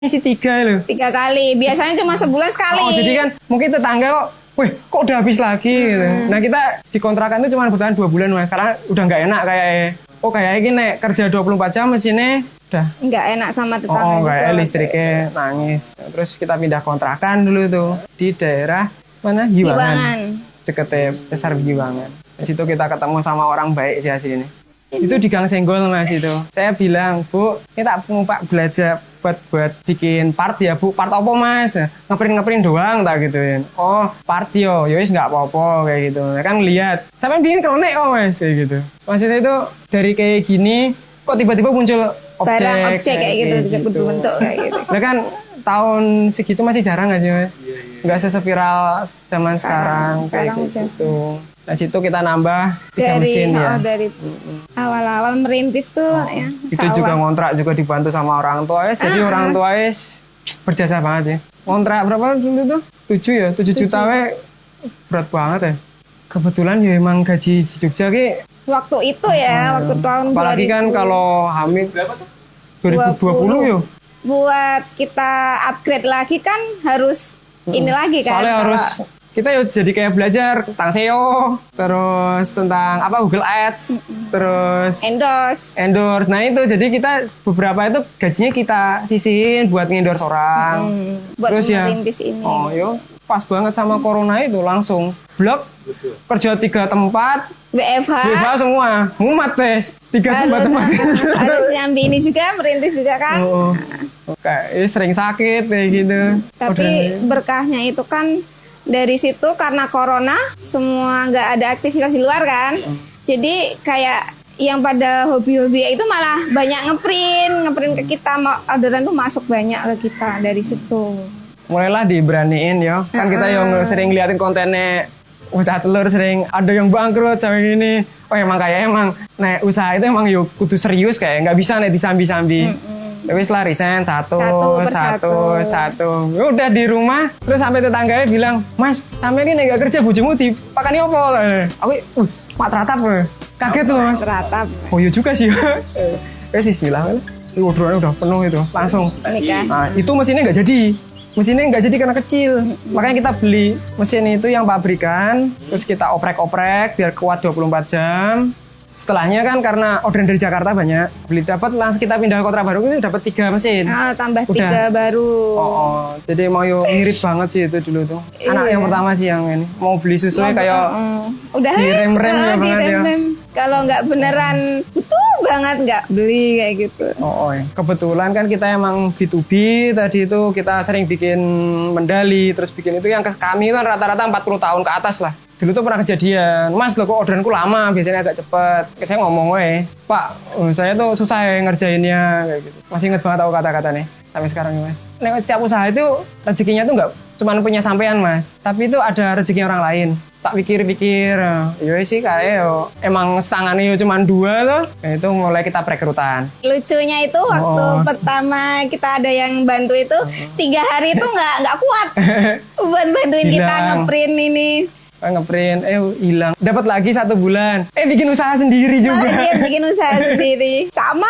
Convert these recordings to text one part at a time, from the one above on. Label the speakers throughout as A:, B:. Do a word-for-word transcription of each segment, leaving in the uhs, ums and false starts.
A: Isi tiga loh.
B: Tiga kali. Biasanya cuma sebulan sekali.
A: Oh, jadi kan mungkin tetangga kok, wih kok udah habis lagi hmm. gitu. Nah kita di kontrakan itu cuma bertahan dua bulan mas. Karena udah nggak enak kayak, oh kayak gini kerja dua puluh empat jam mesinnya udah. Nggak
B: enak sama tetangga.
A: Oh kayak listriknya nangis. Terus kita pindah kontrakan dulu tuh. Di daerah mana? Giwangan. Giwangan. Deketnya Pasar Giwangan. Di situ kita ketemu sama orang baik sih sini. Itu di Gang Senggol mas itu. Saya bilang, Bu, ini tak mau Pak belajar buat buat bikin part ya Bu. Part apa mas? Ngeprint-ngeprint doang tak gituin. Oh part yo, yowis nggak apa-apa kayak gitu. Kan lihat, sampai bikin klenek oh mas kayak gitu. Maksudnya itu dari kayak gini, kok tiba-tiba muncul objek,
B: barang objek kayak, kayak gitu,
A: gitu.
B: bentuk kayak gitu.
A: Nah kan tahun segitu masih jarang nggak sih mas? Nggak sespiral zaman sekarang, sekarang kayak gitu. Nah situ kita nambah tiga
B: dari,
A: mesin ya.
B: Oh, dari awal-awal merintis tuh oh, ya.
A: Itu juga ngontrak juga dibantu sama orang tua ya. Jadi ah, orang tua ya berjasa banget ya. Ngontrak berapa dulu tuh? Tujuh ya, tujuh juta we berat banget ya. Kebetulan ya emang gaji di Jogja ki
B: waktu itu ya, oh, waktu tahun
A: apalagi kan kalau hamil dua ribu dua puluh ya.
B: Buat kita upgrade lagi kan harus hmm. ini lagi kan.
A: Soalnya harus kita ya jadi kayak belajar tentang S E O, terus tentang apa Google Ads, mm-hmm. terus
B: endorse.
A: Endorse. Nah itu jadi kita beberapa itu gajinya kita sisihin buat ngendorse orang.
B: Mm-hmm. Buat
A: terus ya,
B: ini.
A: Oh yo, pas banget sama corona itu langsung blok kerja tiga tempat.
B: W F H.
A: W F H semua, mumat tes tiga
B: harus,
A: tempat tempat.
B: Harus nyambi ini juga, merintis juga kan.
A: Oh, oke, okay. Sering sakit kayak gitu.
B: Tapi udah, berkahnya itu kan. Dari situ karena corona semua nggak ada aktivitas di luar kan, hmm. jadi kayak yang pada hobi-hobi itu malah banyak ngeprint, ngeprint ke kita, orderan tuh masuk banyak ke kita dari situ.
A: Mulailah diberaniin ya, kan kita yang sering liatin kontennya, usaha telur sering ada yang bangkrut sama gini. Oh emang kayak emang, nah usaha itu emang yuk kudu serius kayak nggak bisa nih disambi-sambi. Hmm. Wis lah resign satu, satu, satu, satu. Udah di rumah, terus sampai tetangganya bilang, Mas, sampai ini nggak kerja, bojomu dipakani apa? Aku, uh, Pak Teratap, kaget tuh Mas.
B: Teratap.
A: Oh iya juga sih. Wes bismillah, itu orderannya udah penuh itu, langsung.
B: Nikah.
A: Nah, itu mesinnya nggak jadi. Mesinnya nggak jadi karena kecil, makanya kita beli mesin itu yang pabrikan, terus kita oprek-oprek biar kuat dua puluh empat jam. Setelahnya kan karena orderan dari Jakarta banyak, beli dapat langsung kita pindah ke Kota Baru itu dapat tiga mesin.
B: Ah, tambah
A: udah.
B: tiga baru.
A: Oh, oh, jadi mau yo mirip banget sih itu dulu tuh. Anak iya. Yang pertama sih yang ini mau beli susu kayak
B: uh, udah
A: direm-rem ya banget ya.
B: Kalau nggak beneran butuh banget nggak beli kayak gitu.
A: Oh, oh ya. Kebetulan kan kita emang B to B tadi itu kita sering bikin medali terus bikin itu yang ke kami kan rata-rata empat puluh tahun ke atas lah. Dulu tuh pernah kejadian, Mas loh kok orderanku lama, biasanya agak cepet. Saya ngomong weh, Pak, saya tuh susah ya ngerjainnya kayak gitu. Masih inget banget aku kata-kata nih sampai sekarang nih Mas. Nah, setiap usaha itu rezekinya tuh nggak cuma punya sampean Mas, tapi itu ada rezeki orang lain. Tak pikir-pikir, ya sih kayak yo emang tangannya cuma dua tuh, nah, itu mulai kita perekrutan.
B: Lucunya itu waktu oh. pertama kita ada yang bantu itu oh. tiga hari itu nggak nggak kuat buat bantuin
A: Hilang.
B: Kita ngeprint ini.
A: Ngeprint, eh hilang. Dapat lagi satu bulan. Eh bikin usaha sendiri juga.
B: Malah dia bikin usaha sendiri. Sama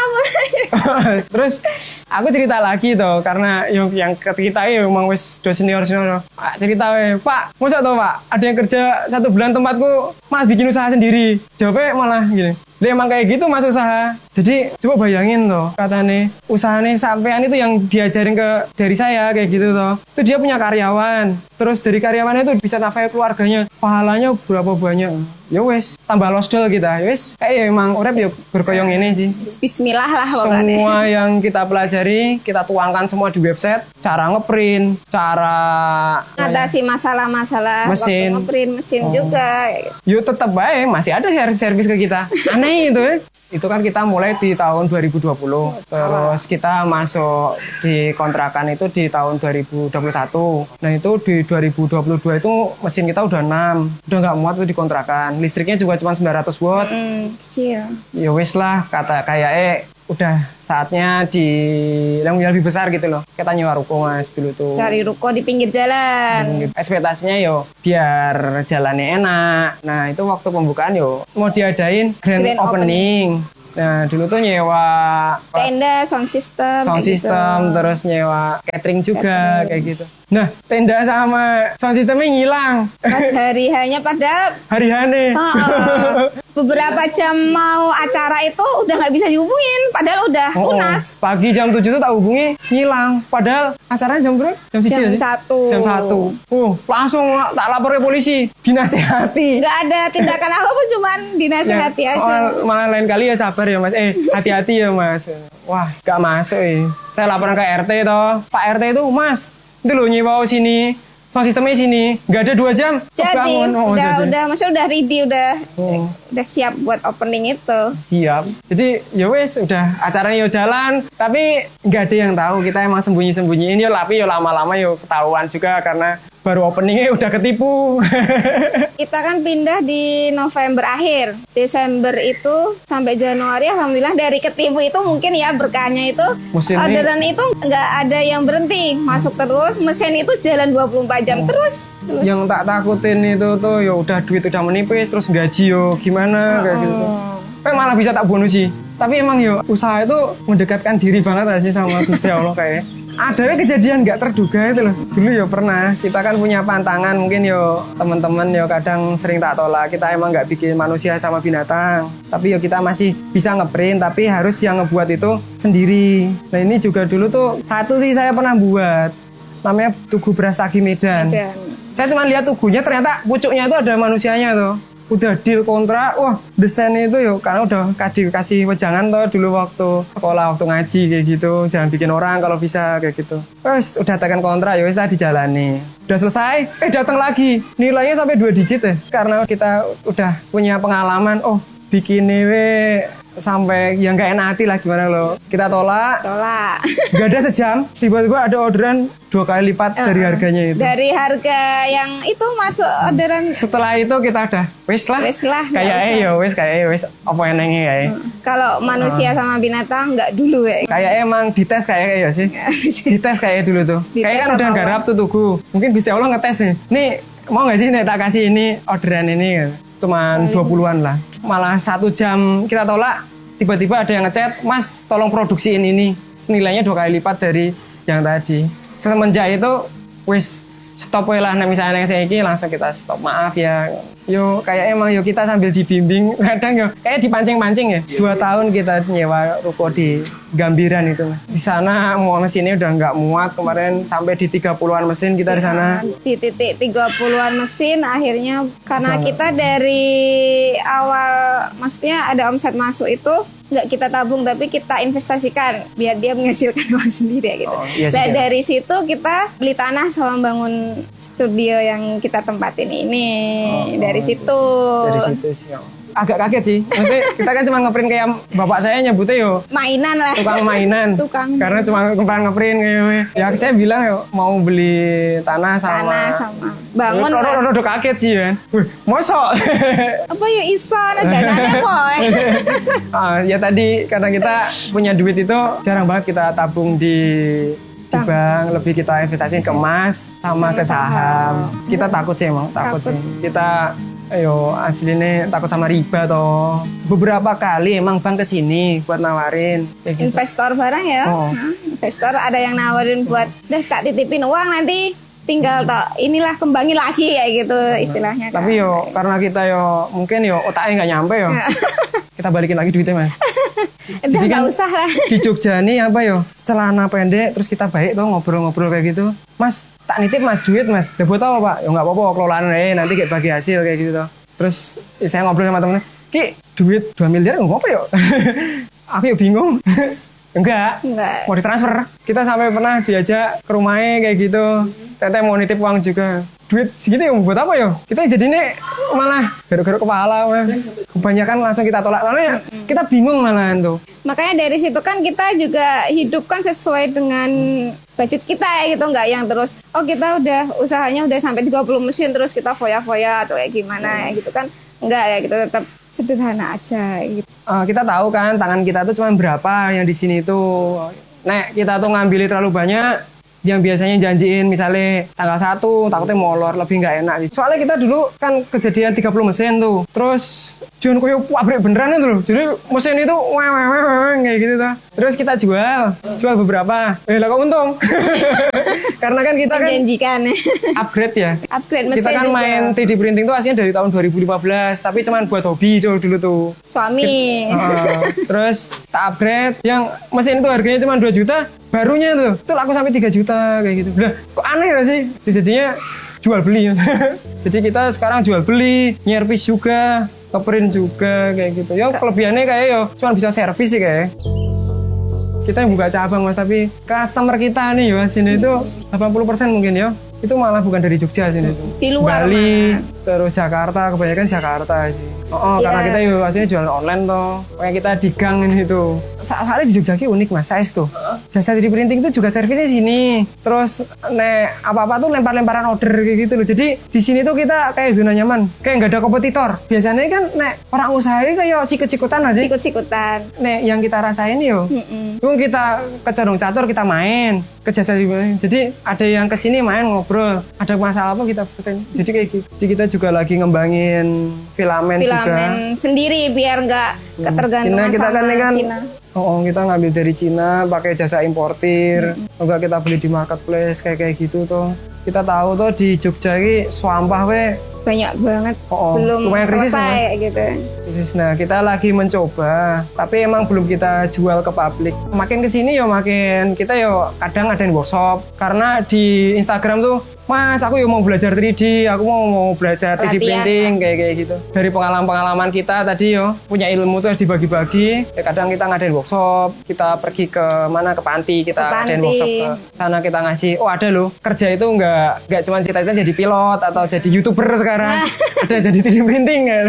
A: Terus aku cerita lagi tuh karena yang yang kita ya emang wis do senior senior. Cerita we, Pak, masa tuh Pak, ada yang kerja satu bulan tempatku, Mas bikin usaha sendiri. Jawabnya malah gini. Dia emang kayak gitu mas usaha. Jadi coba bayangin tuh katanya usahanya sampean itu yang diajarin ke dari saya kayak gitu tuh. Itu dia punya karyawan. Terus dari karyawannya itu bisa nafkahi keluarganya. Pahalanya berapa banyak. Ya wes tambah losdol kita. Ya wes kayak ya emang urep ya berkoyong ini sih.
B: Bismillah lah pokoknya.
A: Semua yang kita pelajari kita tuangkan semua di website. Cara ngeprint, cara
B: ngatasi masalah-masalah
A: mesin,
B: waktu ngeprint mesin oh. juga.
A: Yuk tetap baik masih ada servis ke kita. Aneh itu ya. Itu kan kita mulai di tahun dua ribu dua puluh. Terus kita masuk di kontrakan itu di tahun dua ribu dua puluh satu. Nah itu di dua ribu dua puluh dua itu mesin kita udah enam. Udah nggak muat tuh di kontrakan. Listriknya juga cuma sembilan ratus watt.
B: Mm, kecil.
A: Ya wis lah kata kayak eh udah saatnya di yang lebih besar gitu loh. Kita nyewa ruko mas dulu tuh.
B: Cari ruko di pinggir jalan.
A: Ekspektasinya yo biar jalannya enak. Nah itu waktu pembukaan yo mau diadain grand, grand opening. opening. Nah dulu tuh nyewa
B: Tenda, sound system,
A: sound
B: kayak
A: system,
B: gitu.
A: terus nyewa catering juga
B: Catering.
A: kayak gitu. Nah tenda sama sound systemnya ngilang.
B: Pas hari hanya pada
A: Hari hane.
B: uh, beberapa jam mau acara itu udah nggak bisa dihubungin, padahal udah
A: Oh, oh.
B: lunas.
A: Pagi jam tujuh tuh tak hubungi ngilang. Padahal acaranya jam berapa? Jam,
B: Jam
A: siji,
B: satu.
A: Jam satu. Uh, langsung tak lapor ke polisi, dinasehati.
B: Nggak ada tindakan apa-apa, cuman dinasehati
A: Ya,
B: aja.
A: oh, malah lain kali ya sabar ya mas. Eh hati-hati ya mas. Wah gak masuk eh. Saya laporan ke R T toh. Pak R T itu mas, itu loh nyewa sini. Sound sistemnya sini, nggak ada dua jam.
B: Jadi
A: bangun. Oh,
B: udah
A: jadi.
B: udah maksudnya udah ready, udah
A: Oh.
B: udah siap buat opening itu.
A: Siap. Jadi ya wes udah acaranya yo jalan, tapi nggak ada yang tahu, kita emang sembunyi-sembunyiin yo, tapi yo lama-lama yo ketahuan juga karena baru openingnya udah ketipu.
B: Kita kan pindah di November akhir, Desember itu sampai Januari, alhamdulillah dari ketipu itu mungkin ya berkahnya itu
A: Musim ini-
B: orderan itu nggak ada yang berhenti, masuk terus, mesin itu jalan dua puluh empat jam terus. terus.
A: Yang tak takutin itu tuh ya udah duit udah menipis, terus gaji yo gimana kayak gitu. Kayak malah bisa tak bonusi. Tapi emang yo usaha itu mendekatkan diri banget gak sih sama Gusti Allah kayak. Ada kejadian nggak terduga itu loh. Dulu ya pernah, kita kan punya pantangan, mungkin yo teman-teman yo kadang sering tak tolak. Kita emang nggak bikin manusia sama binatang, tapi yo kita masih bisa ngeprint, tapi harus yang ngebuat itu sendiri. Nah ini juga dulu tuh satu sih saya pernah buat, namanya Tugu Beras Tagi Medan.
B: Dan
A: Saya cuma lihat tugunya, ternyata pucuknya itu ada manusianya tuh. Udah deal kontrak, wah desain itu yuk, karena udah kasih kasih wejangan tuh dulu waktu sekolah, waktu ngaji kayak gitu, jangan bikin orang kalau bisa kayak gitu. Terus udah tekan kontrak, ya wis lah dijalani. Udah selesai, eh datang lagi, nilainya sampai dua digit ya, karena kita udah punya pengalaman, oh bikin we sampai yang nggak enak hati lah gimana lo. Kita tolak,
B: tolak.
A: nggak ada sejam, tiba-tiba ada orderan dua kali lipat dari harganya itu.
B: Dari harga yang itu masuk orderan.
A: Setelah itu kita udah wis lah,
B: Wis lah, nggak
A: kayak
B: usah.
A: eh ya wis kayak wis apa enengnya kayak.
B: Kalau manusia sama binatang nggak dulu ya.
A: Kayak emang dites kayak ya sih. Dites kayak dulu tuh.
B: Dites
A: Kayak kan
B: sama
A: udah
B: Allah.
A: garap tuh tugu. Mungkin Gusti Allah ngetes nih. Nih mau nggak sih nih tak kasih ini orderan ini gitu. Cuman dua puluhan lah. Malah satu jam kita tolak, tiba-tiba ada yang ngechat, "Mas, tolong produksiin ini." Nilainya dua kali lipat dari yang tadi. Semenjak itu wis stop we lah. Nah misalnya yang saya ini langsung kita stop, maaf ya. Yo kayak emang yo kita sambil dibimbing, kadang yo kayak dipancing-pancing ya. Dua tahun kita nyewa ruko di Gambiran itu. Di sana mau mesinnya udah nggak muat, kemarin sampai di tiga puluhan mesin kita di sana.
B: Di titik tiga puluhan mesin akhirnya karena
A: Udah.
B: kita dari awal maksudnya ada omset masuk itu nggak kita tabung tapi kita investasikan biar dia menghasilkan uang sendiri ya gitu.
A: Oh, iya sih,
B: Nah
A: ya.
B: dari situ kita beli tanah sama bangun studio yang kita tempatin ini dari situ.
A: Dari situ sih. Yo. Agak kaget sih. Maksudnya kita kan cuma ngeprint kayak bapak saya nyebutnya yo
B: Mainan lah.
A: tukang mainan.
B: Tukang
A: Karena cuma kemarin ngeprint kayak. Ya saya bilang yo mau beli tanah sama.
B: tanah sama bangun.
A: Udah,
B: lah.
A: udah, udah kaget sih kan. Wih, mosok.
B: Apa ya iso ada dananya boy.
A: Ah, ya tadi karena kita punya duit itu jarang banget kita tabung di di
B: Bank.
A: bank, lebih kita investasiin ke emas sama,
B: Sama
A: ke saham.
B: saham.
A: Kita takut sih emang, takut,
B: Takut.
A: sih. Kita ayo aslinya takut sama riba toh. Beberapa kali emang bank kesini buat nawarin. Kayak gitu.
B: Investor barang ya.
A: Oh.
B: Nah, investor ada yang nawarin buat deh tak titipin uang nanti tinggal tok inilah kembangin lagi ya gitu istilahnya.
A: Tapi
B: kan.
A: yo karena kita yo mungkin yo otaknya nggak nyampe yo. Kita balikin lagi duitnya mas.
B: Udah
A: Jadi
B: nggak
A: kan
B: usah lah.
A: Di Jogja nih apa yo celana pendek terus kita baik tuh ngobrol-ngobrol kayak gitu. Mas tak nitip mas duit mas. Ya buat apa pak? Ya nggak apa-apa kelolaan eh nanti kayak bagi hasil kayak gitu tuh. Terus ya, saya ngobrol sama temennya, Ki duit dua miliar nggak apa yo? Aku yo bingung. Enggak,
B: Enggak.
A: mau ditransfer. Kita sampai pernah diajak ke rumahnya kayak gitu. Teteh mau nitip uang juga. Duit segitu yang buat apa yo? Kita jadi nih malah garuk-garuk kepala. Wah. Kebanyakan langsung kita tolak. Soalnya kita bingung malahan tuh.
B: Makanya dari situ kan kita juga hidup kan sesuai dengan budget kita ya gitu, nggak yang terus oh kita udah usahanya udah sampai tiga puluh mesin terus kita foya-foya atau kayak gimana ya gitu kan. Enggak ya gitu, tetap sederhana aja gitu.
A: Uh, kita tahu kan tangan kita tuh cuma berapa yang di sini tuh. Nek kita tuh ngambil terlalu banyak, Yang biasanya janjiin misalnya tanggal satu, takutnya molor, lebih nggak enak. Soalnya kita dulu kan kejadian tiga puluh mesin tuh. Terus John koyo pabrik beneran itu loh. Jadi mesin itu wah wah wah kayak gitu tuh. Terus kita jual, jual beberapa. Eh lah kok untung. Karena kan kita kan
B: menjanjikan.
A: upgrade ya.
B: Upgrade mesin
A: kita kan
B: juga.
A: main tiga D printing tuh aslinya dari tahun dua ribu lima belas, tapi cuman buat hobi tuh dulu tuh.
B: Suami.
A: Uh, terus tak upgrade yang mesin itu harganya cuma dua juta, barunya tuh tuh laku sampai tiga juta kayak gitu. Lah kok aneh gak sih? Jadinya jual beli. Jadi kita sekarang jual beli, nyervis juga, ngeprint juga kayak gitu. Ya kelebihannya kayak yo cuma bisa servis sih kayak. Kita yang buka cabang Mas, tapi customer kita nih ya sini itu delapan puluh persen mungkin ya. Itu malah bukan dari Jogja sini tuh.
B: Di luar
A: Bali,
B: mana?
A: terus Jakarta, kebanyakan Jakarta sih. Oh, oh
B: Yeah.
A: karena kita yuk aslinya jualan online toh. Kayak kita di gang ini tuh. Soalnya di Jogja unik Mas, size tuh. Jasa tiga D printing itu juga servisnya sini. Terus nek apa-apa tuh lempar-lemparan order kayak gitu loh. Jadi di sini tuh kita kayak zona nyaman. Kayak nggak ada kompetitor. Biasanya kan nek orang usaha ini kayak sikut-sikutan aja.
B: Sikut-sikutan.
A: Nek yang kita rasain yo.
B: Mm-mm.
A: Itu kita ke Condong Catur kita main, ke jasa tiga. Jadi ada yang kesini main ngobrol. Ada masalah apa kita petain. Jadi kayak gitu. Jadi kita juga lagi ngembangin filamen, juga.
B: Filamen sendiri biar nggak ketergantungan
A: Cina kita
B: sama
A: kan, kan
B: Cina.
A: Oh, oh, kita ngambil dari Cina pakai jasa importir.
B: Hmm.
A: Enggak kita beli di marketplace kayak kayak gitu tuh. Kita tahu tuh di Jogja ini swampah we.
B: Banyak banget.
A: Oh, oh.
B: Belum
A: Lumayan krisis,
B: selesai
A: Mas.
B: kayak gitu.
A: Nah, kita lagi mencoba, tapi emang belum kita jual ke publik. Makin kesini yo makin kita yo kadang ngadain workshop. Karena di Instagram tuh, Mas, aku yo mau belajar tiga D, aku mau mau belajar tiga D
B: Pelatihan.
A: printing kayak kayak gitu. Dari pengalaman-pengalaman kita tadi yo punya ilmu tuh harus dibagi-bagi. Ya, kadang kita ngadain workshop, kita pergi ke mana ke panti, kita
B: Ke
A: ngadain
B: panti.
A: workshop ke sana kita ngasih. Oh ada loh, kerja itu nggak nggak cuma cita-cita jadi pilot atau jadi YouTuber sekarang. Ada yang jadi tiga D printing kan.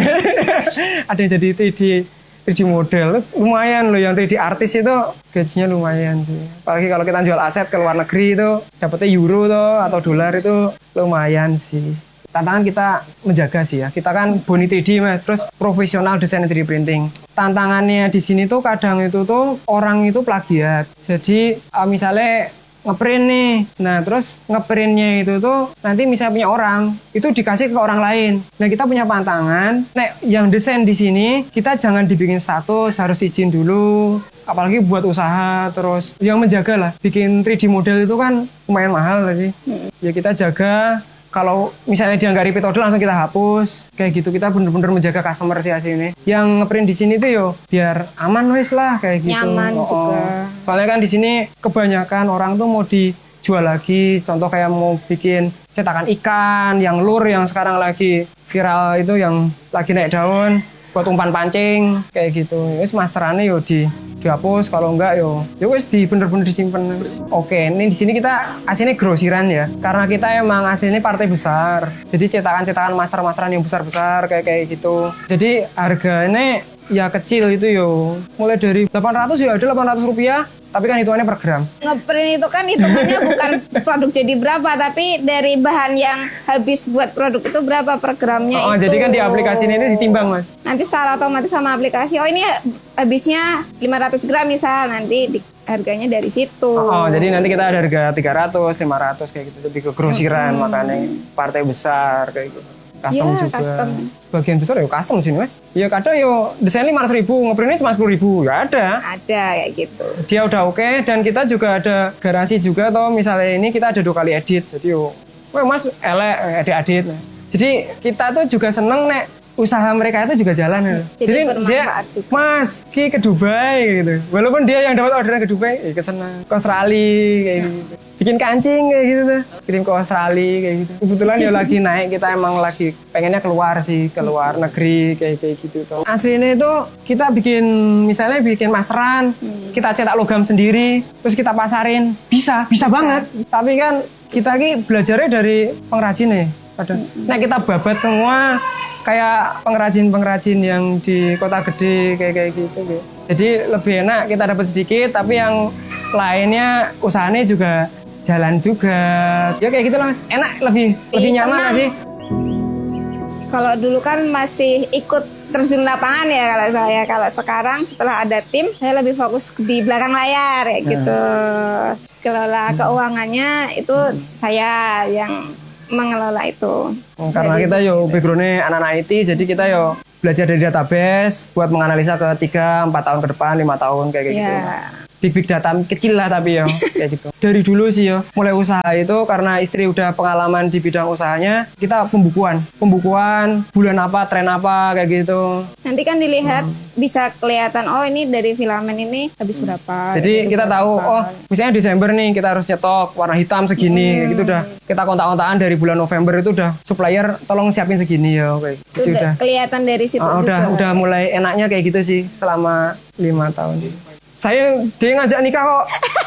A: Ada yang jadi tiga D tiga D model. Lumayan loh yang tiga D artis itu gajinya lumayan sih. Apalagi kalau kita jual aset ke luar negeri itu dapetnya euro tuh atau dolar itu lumayan sih. Tantangan kita menjaga sih ya. Kita kan Boni tiga D Mas, terus profesional desain tiga D printing. Tantangannya di sini tuh kadang itu tuh orang itu plagiat. Jadi uh, misalnya ngeprint nih, nah terus ngeprintnya itu tuh nanti misalnya punya orang itu dikasih ke orang lain. Nah kita punya pantangan, nek yang desain di sini kita jangan dibikin status, harus izin dulu. Apalagi buat usaha, terus yang menjaga lah. Bikin tiga D model itu kan lumayan mahal sih. Ya kita jaga. Kalau misalnya dia nggak repeat order langsung kita hapus kayak gitu. Kita bener-bener menjaga customer sih aslinya. Yang ngeprint di sini tuh yo biar aman wes lah kayak gitu.
B: Nyaman
A: Oh,
B: juga.
A: oh. Soalnya kan di sini kebanyakan orang tuh mau dijual lagi. Contoh kayak mau bikin cetakan ikan yang lur yang sekarang lagi viral itu yang lagi naik daun buat umpan pancing kayak gitu. Wes masterannya yo di dihapus, kalau enggak yo ya wes di bener-bener disimpan. Oke, ini di sini kita aslinya grosiran ya, karena kita emang aslinya partai besar, jadi cetakan-cetakan master-masteran yang besar-besar kayak kayak gitu. Jadi harganya ya kecil itu yo, mulai dari delapan ratus ya ada delapan ratus rupiah, tapi kan hitungannya per gram.
B: Ngeprint itu kan hitungannya bukan produk jadi berapa, tapi dari bahan yang habis buat produk itu berapa per gramnya
A: Oh,
B: itu.
A: jadi kan di aplikasi ini ditimbang Mas.
B: Nanti secara otomatis sama aplikasi, oh ini habisnya lima ratus gram misal, nanti di, harganya dari situ.
A: Oh, jadi nanti kita ada harga tiga ratus, lima ratus kayak gitu, lebih ke grosiran,
B: Hmm.
A: makanya partai besar kayak gitu. Custom
B: Ya,
A: juga.
B: custom.
A: Bagian besar ya custom sini Mas. Ya kadang yo desain lima ratus ribu, ngeprintnya cuma sepuluh ribu, ya ada.
B: Ada kayak gitu.
A: Dia udah oke, dan kita juga ada garansi juga toh, misalnya ini kita ada dua kali edit. Jadi yo, wah Mas elek edit-edit. Jadi kita tuh juga seneng nek usaha mereka itu juga jalan ya.
B: Jadi
A: dia
B: bermanfaat juga.
A: Mas ki ke Dubai gitu. Walaupun dia yang dapat orderan ke Dubai, eh kesenang. Ke Australia kayak gitu. Bikin kancing kayak gitu tuh. Kirim ke Australia kayak gitu. Kebetulan ya lagi naik, kita emang lagi pengennya keluar sih, keluar negeri kayak kayak gitu tuh. Aslinya itu kita bikin misalnya bikin masteran,
B: Hmm.
A: kita cetak logam sendiri, terus kita pasarin. Bisa, bisa, banget. Tapi kan kita ki belajarnya dari pengrajin nih. Padahal. Nah kita babat semua kayak pengrajin-pengrajin yang di kota gede kayak kayak gitu, gitu. Jadi lebih enak kita dapat sedikit, tapi yang lainnya usahanya juga jalan juga. Ya kayak gitu lah Mas. Enak, lebih lebih nyaman
B: tenang.
A: nggak sih?
B: Kalau dulu kan masih ikut terjun lapangan ya kalau saya. Kalau sekarang setelah ada tim, saya lebih fokus di belakang layar ya gitu. Kelola keuangannya itu saya yang mengelola itu.
A: Karena
B: Jadi,
A: kita yo backgroundnya anak-anak I T, jadi kita yo belajar dari database buat menganalisa ke tiga, empat tahun ke depan, lima tahun kayak gitu.
B: ya.
A: Big big data kecil lah tapi ya kayak gitu. Dari dulu sih ya mulai usaha itu karena istri udah pengalaman di bidang usahanya, kita pembukuan, pembukuan bulan apa, tren apa kayak gitu.
B: Nanti kan dilihat hmm. bisa kelihatan oh ini dari filamen ini habis berapa.
A: Jadi kita
B: berapa.
A: tahu oh misalnya Desember nih kita harus nyetok warna hitam segini, hmm. gitu udah kita kontak-kontakan dari bulan November itu udah supplier tolong siapin segini ya kayak gitu.
B: Udah,
A: udah
B: kelihatan dari situ
A: uh,
B: juga.
A: Udah udah mulai enaknya kayak gitu sih selama lima tahun. Saya dia ngajak nikah kok.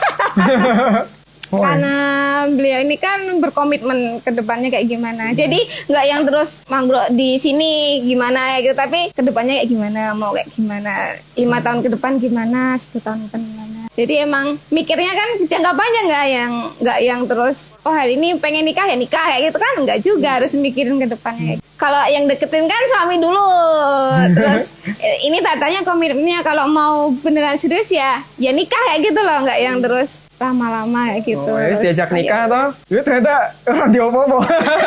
B: Karena beliau ini kan berkomitmen ke depannya kayak gimana. Jadi nggak yang terus manggrok di sini gimana gitu, tapi ke depannya kayak gimana, mau kayak gimana. Lima tahun ke depan gimana, sepuluh tahun ke depan gimana. Jadi emang mikirnya kan jangka panjang, nggak yang nggak yang terus oh hari ini pengen nikah ya nikah kayak gitu kan, nggak juga, harus mikirin ke depannya. Kalau yang deketin kan suami dulu, terus ini tatanya komitmennya kalau mau beneran serius ya ya nikah kayak gitu loh, nggak yang terus lama-lama kayak gitu.
A: Oh, terus diajak nikah toh, itu ternyata orang diopo-opo.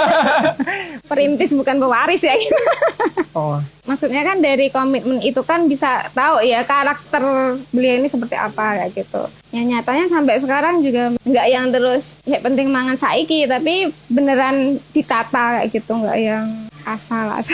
B: Perintis bukan pewaris ya gitu.
A: Oh.
B: Maksudnya kan dari komitmen itu kan bisa tahu ya karakter beliau ini seperti apa kayak gitu. Yang nyatanya sampai sekarang juga nggak yang terus ya penting mangan saiki, tapi beneran ditata kayak gitu, nggak yang asal-asal.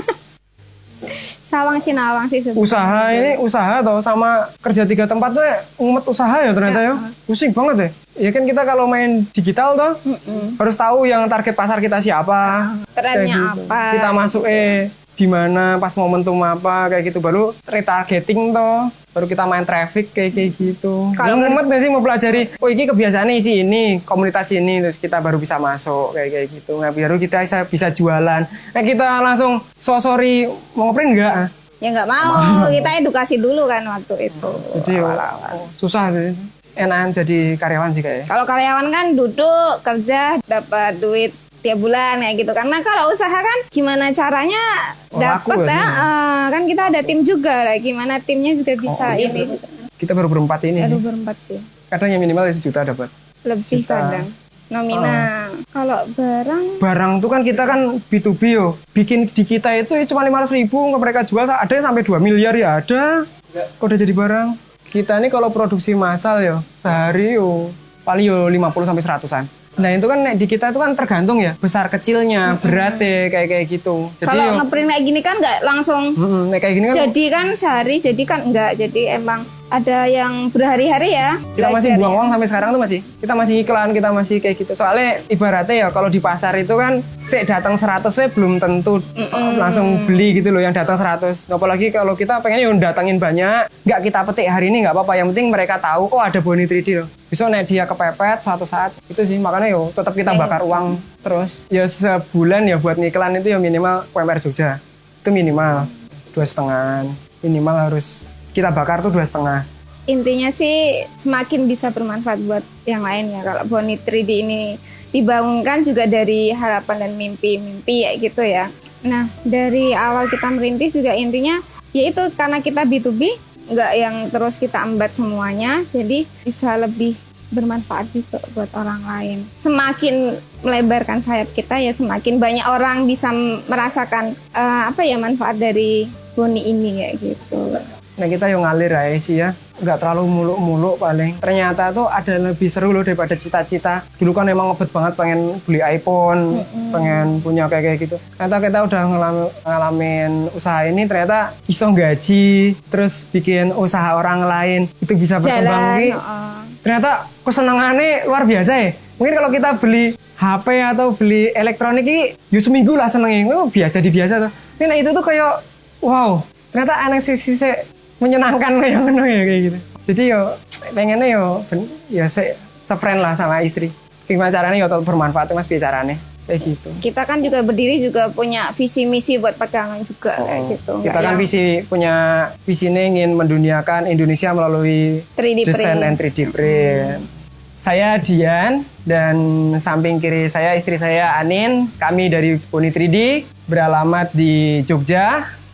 B: Sawang sinawang sih sebenernya.
A: Usaha ini usaha toh sama kerja tiga tempat tuh umet usaha ya ternyata ya. Pusing banget ya. Ya kan kita kalau main digital toh Mm-mm. harus tahu yang target pasar kita siapa,
B: trennya
A: gitu.
B: apa.
A: Kita masuk eh di mana pas momentum apa kayak gitu, baru retargeting toh, baru kita main traffic kayak kayak gitu. Kalau umet nggak sih mau pelajari, oh ini kebiasaan nih si ini, komunitas ini, terus kita baru bisa masuk kayak kayak gitu. Nah baru kita bisa, bisa jualan. Nah kita langsung so sorry mau ngeprint nggak?
B: Ya nggak mau, kita edukasi dulu kan waktu itu.
A: Jadi oh, susah sih. Enakan jadi karyawan sih kayaknya.
B: Kalau karyawan kan duduk kerja dapat duit tiap bulan kayak gitu. Karena kalau usaha kan gimana caranya
A: oh,
B: dapat ya, uh, kan kita ada tim juga lah. Gimana timnya juga bisa oh, iya, ini.
A: Kita baru berempat ini.
B: Baru berempat sih.
A: Kadang yang minimal sejuta dapat.
B: Lebih juta. Kadang. Nominal. Uh. Kalau barang.
A: Barang tuh kan kita kan B to B yo. Bikin di kita itu cuma lima ratus ribu, nggak mereka jual ada yang sampai dua miliar ya ada. Kok udah jadi barang. Kita ini kalau produksi massal ya sehari yo paling yo lima puluh sampai seratusan. Nah itu kan di kita itu kan tergantung ya besar kecilnya, beratnya kayak kayak gitu.
B: Kalau ngeprint kayak gini kan nggak langsung.
A: Mm-mm, kayak gini kan.
B: Jadi kan sehari, jadi kan enggak. Jadi emang ada yang berhari-hari ya.
A: Kita masih buang uang sampai sekarang tuh masih. Kita masih iklan, kita masih kayak gitu. Soalnya ibaratnya ya kalau di pasar itu kan sih datang seratusnya belum tentu Mm-mm. langsung beli gitu loh yang datang seratus. Apalagi kalau kita pengen yang datangin banyak, nggak kita petik hari ini nggak apa-apa. Yang penting mereka tahu oh ada Boni tiga D loh. Bisa nek dia kepepet suatu saat itu sih, makanya yo tetap kita bakar uang terus. Ya sebulan ya buat ngiklan itu ya minimal U M R Jogja itu minimal dua setengah, minimal harus kita bakar tuh dua setengah.
B: Intinya sih semakin bisa bermanfaat buat yang lain ya. Kalau Boni tiga D ini dibangunkan juga dari harapan dan mimpi-mimpi ya gitu ya. Nah dari awal kita merintis juga intinya yaitu karena kita B to B, nggak yang terus kita embat semuanya, jadi bisa lebih bermanfaat juga buat orang lain. Semakin melebarkan sayap kita ya semakin banyak orang bisa merasakan uh, apa ya manfaat dari Boni ini kayak gitu.
A: Nah kita yang ngalir aja sih ya, nggak terlalu muluk-muluk paling. Ternyata tuh ada yang lebih seru loh daripada cita-cita. Dulu kan emang ngebet banget pengen beli iPhone, mm-hmm. pengen punya kayak kayak gitu. Ternyata kita udah ngelam- ngalamin usaha ini, ternyata bisa gaji, terus bikin usaha orang lain itu bisa berkembang. Jalan, oh. Ternyata kesenangannya luar biasa ya. Mungkin kalau kita beli H P atau beli elektronik ini, ya seminggu lah senengnya. Oh, biasa di biasa tuh. Nah itu tuh kayak wow, ternyata aneh sih sih menyenangkan yang menang ya kayak gitu. Jadi yo pengennya yo ya se sefriend lah sama istri. Gimana caranya yo tetap bermanfaat mas bicaranya kayak gitu.
B: Kita kan juga berdiri juga punya visi misi buat pegangan juga oh, kayak gitu.
A: Kita kan yang... visi punya visi ingin menduniakan Indonesia melalui
B: tiga D
A: desain
B: print.
A: dan tiga D print. Hmm. Saya Dian dan samping kiri saya istri saya Anin. Kami dari Boni tiga D beralamat di Jogja.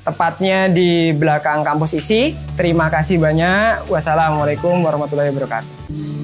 A: tepatnya di belakang kampus I S I. Terima kasih banyak. Wassalamualaikum warahmatullahi wabarakatuh.